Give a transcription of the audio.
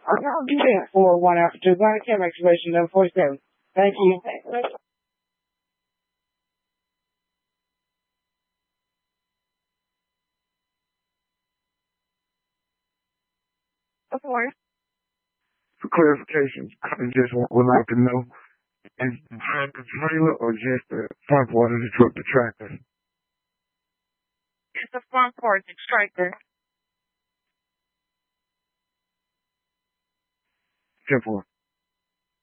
I'll do that for 1 after 2. Line cam activation done 47. Thank you. Of course. For clarification, I just would like to know, is the tractor trailer or just the front part of the truck, the tractor? It's the front part, the tractor. Simple.